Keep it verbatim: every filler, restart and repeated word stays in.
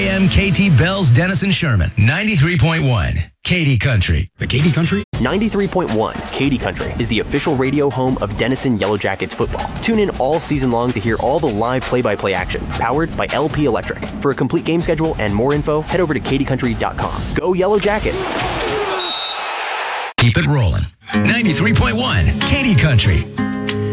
M K T Bells, Denison Sherman, ninety-three point one, Katy Country. The Katy Country? ninety-three point one Katy Country is the official radio home of Denison Yellow Jackets football. Tune in all season long to hear all the live play-by-play action, powered by L P Electric. For a complete game schedule and more info, head over to katy country dot com. Go Yellow Jackets! Keep it rolling. ninety-three point one, Katy Country.